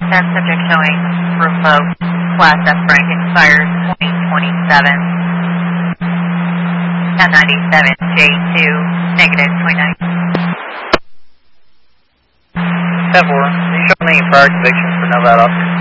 That subject showing revoked. Class F rank expires 2027. 1097 J2, negative 29. 10-4, can you show me any prior convictions for Nevada officer?